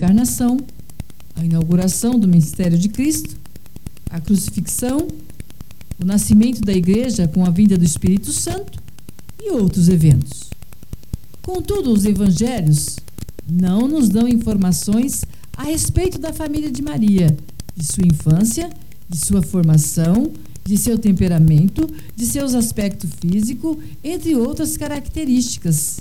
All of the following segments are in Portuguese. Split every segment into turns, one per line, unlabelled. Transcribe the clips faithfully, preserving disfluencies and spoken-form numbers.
encarnação, a inauguração do ministério de Cristo, a crucifixão, o nascimento da igreja com a vinda do Espírito Santo e outros eventos. Contudo, os evangelhos não nos dão informações a respeito da família de Maria, de sua infância, de sua formação, de seu temperamento, de seus aspectos físicos, entre outras características.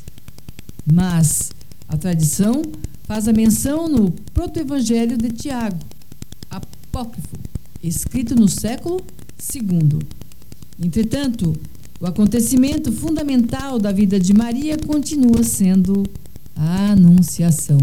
Mas a tradição faz a menção no protoevangelho de Tiago, apócrifo, escrito no século segundo. Entretanto, o acontecimento fundamental da vida de Maria continua sendo a Anunciação.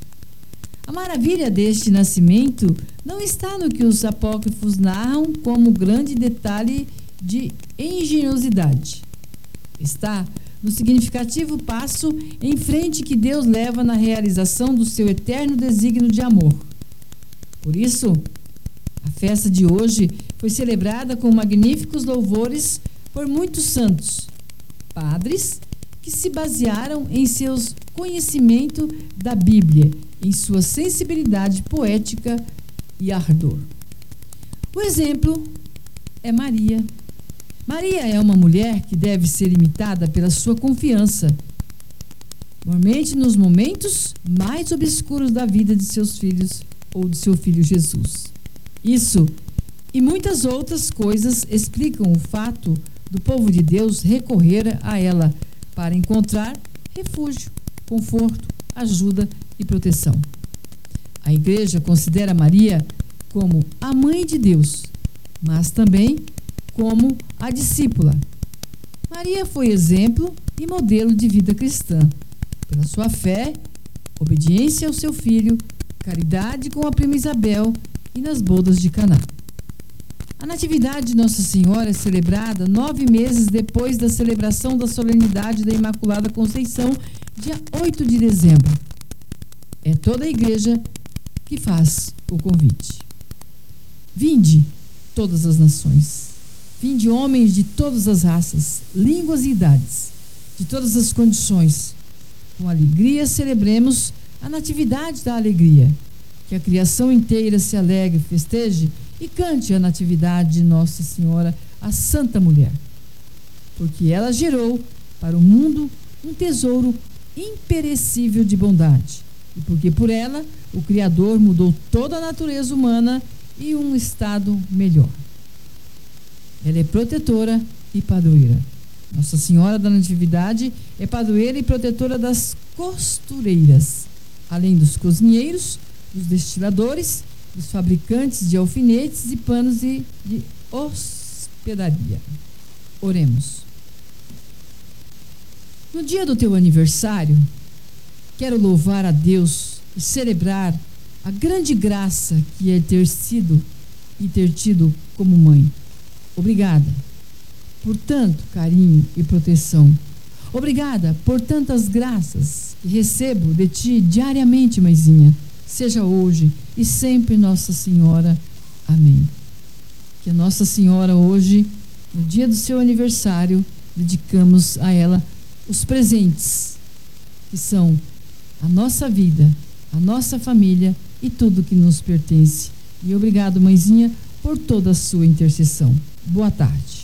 A maravilha deste nascimento não está no que os apócrifos narram como grande detalhe de engenhosidade. Está no significativo passo em frente que Deus leva na realização do seu eterno desígnio de amor. Por isso, a festa de hoje foi celebrada com magníficos louvores por muitos santos, padres, que se basearam em seus conhecimento da Bíblia, em sua sensibilidade poética e ardor. O exemplo é Maria. Maria é uma mulher que deve ser imitada pela sua confiança, normalmente nos momentos mais obscuros da vida de seus filhos ou de seu filho Jesus. Isso e muitas outras coisas explicam o fato do povo de Deus recorrer a ela para encontrar refúgio, conforto, ajuda e proteção. A Igreja considera Maria como a mãe de Deus, mas também como a discípula. Maria foi exemplo e modelo de vida cristã, pela sua fé, obediência ao seu filho, caridade com a prima Isabel e nas bodas de Caná. A Natividade de Nossa Senhora é celebrada nove meses depois da celebração da solenidade da Imaculada Conceição, dia oito de dezembro. É toda a Igreja que faz o convite. Vinde, todas as nações. Vinde, homens de todas as raças, línguas e idades, de todas as condições. Com alegria celebremos a Natividade da Alegria. Que a criação inteira se alegre, festeje e cante a Natividade de Nossa Senhora, a Santa Mulher. Porque ela gerou para o mundo um tesouro imperecível de bondade. E porque por ela o Criador mudou toda a natureza humana e um estado melhor. Ela é protetora e padroeira. Nossa Senhora da Natividade é padroeira e protetora das costureiras, além dos cozinheiros, dos destiladores, dos fabricantes de alfinetes e panos e de hospedaria. Oremos. No dia do teu aniversário, quero louvar a Deus e celebrar a grande graça que é ter sido e ter tido como mãe. Obrigada por tanto carinho e proteção. Obrigada por tantas graças que recebo de ti diariamente, mãezinha. Seja hoje e sempre Nossa Senhora. Amém. Que a Nossa Senhora hoje, no dia do seu aniversário, dedicamos a ela os presentes, que são a nossa vida, a nossa família e tudo que nos pertence. E obrigado, mãezinha, por toda a sua intercessão. Boa tarde.